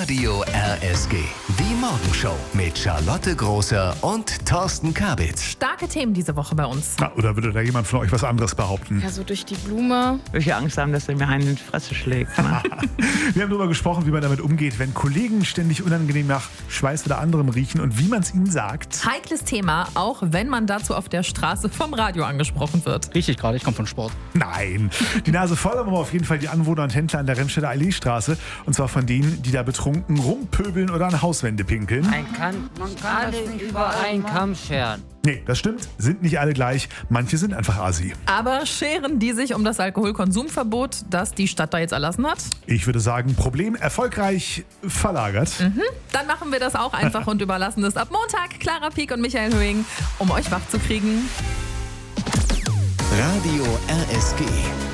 Radio RSG. Die Morgenshow mit Charlotte Großer und Thorsten Kabitz. Starke Themen diese Woche bei uns. Na, oder würde da jemand von euch was anderes behaupten? Ja, so durch die Blume. Weil ich Angst haben, dass er mir einen in die Fresse schlägt. Ne? Wir haben darüber gesprochen, wie man damit umgeht, wenn Kollegen ständig unangenehm nach Schweiß oder anderem riechen und wie man es ihnen sagt. Heikles Thema, auch wenn man dazu auf der Straße vom Radio angesprochen wird. Richtig gerade, ich komme von Sport. Nein, die Nase voll haben aber auf jeden Fall die Anwohner und Händler an der Remscheider Allee-Straße. Und zwar von denen, die da betrunken rumpöbeln oder an Hauswände pinkeln. Man kann alle über einen Kamm scheren. Nee, das stimmt, sind nicht alle gleich. Manche sind einfach assi. Aber scheren die sich um das Alkoholkonsumverbot, das die Stadt da jetzt erlassen hat? Ich würde sagen, Problem erfolgreich verlagert. Dann machen wir das auch einfach und überlassen es ab Montag Clara Pieck und Michael Höhing, um euch wach zu kriegen. Radio RSG.